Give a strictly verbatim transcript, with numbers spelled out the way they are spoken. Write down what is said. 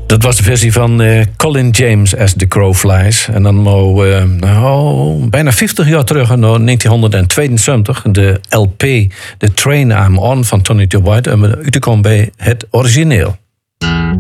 Dat was de versie van uh, Colin James as The Crow Flies. En dan uh, nou, bijna vijftig jaar terug, in negentien tweeënzeventig... de L P The Train I'm On van Tony Joe White. En we uit te komen bij het origineel.